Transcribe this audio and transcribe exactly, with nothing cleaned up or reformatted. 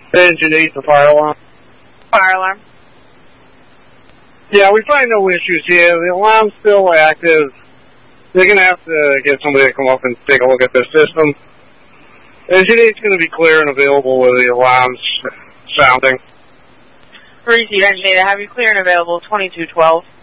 Engine eight, the fire alarm. Fire alarm. Yeah, we find no issues here. The alarm's still active. They're going to have to get somebody to come up and take a look at the system. Engine eight's going to be clear and available with the alarms sounding. Received, Engine eight, I have you clear and available, twenty-two twelve.